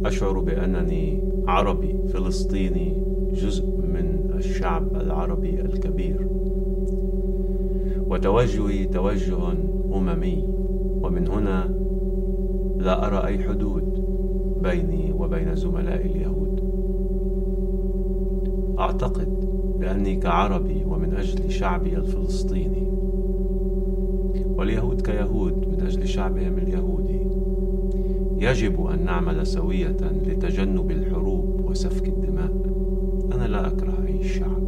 أشعر بأنني عربي فلسطيني، جزء من الشعب العربي الكبير، وتوجهي توجه أممي، ومن هنا لا أرى أي حدود بيني وبين زملائي اليهود. أعتقد بأني كعربي ومن أجل شعبي الفلسطيني، واليهود كيهود من أجل شعبهم اليهودي، يجب أن نعمل سوية لتجنب الحروب وسفك الدماء. أنا لا أكره أي شعب.